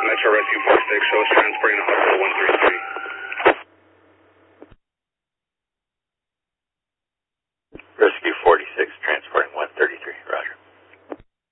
Metro Rescue 46, show us transporting to hospital 133.